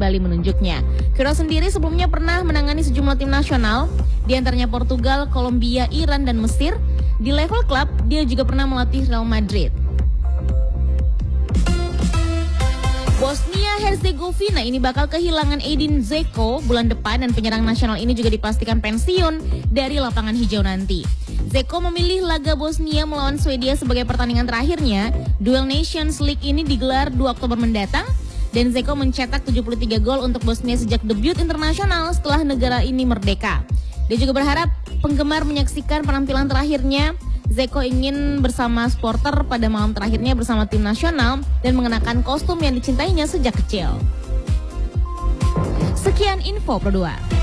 kembali menunjuknya. Queiroz sendiri sebelumnya pernah menangani sejumlah tim nasional, di antaranya Portugal, Kolombia, Iran, dan Mesir. Di level klub, dia juga pernah melatih Real Madrid. Bosnia-Herzegovina ini bakal kehilangan Edin Dzeko bulan depan dan penyerang nasional ini juga dipastikan pensiun dari lapangan hijau nanti. Dzeko memilih laga Bosnia melawan Swedia sebagai pertandingan terakhirnya. Duel Nations League ini digelar 2 Oktober mendatang dan Dzeko mencetak 73 gol untuk Bosnia sejak debut internasional setelah negara ini merdeka. Dia juga berharap penggemar menyaksikan penampilan terakhirnya. Dzeko ingin bersama supporter pada malam terakhirnya bersama tim nasional dan mengenakan kostum yang dicintainya sejak kecil. Sekian info Pro 2.